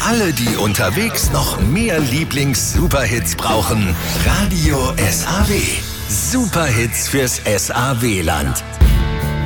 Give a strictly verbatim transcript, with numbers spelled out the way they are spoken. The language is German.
alle, die unterwegs noch mehr Lieblings-Superhits brauchen, Radio S A W. Superhits fürs S A W-Land.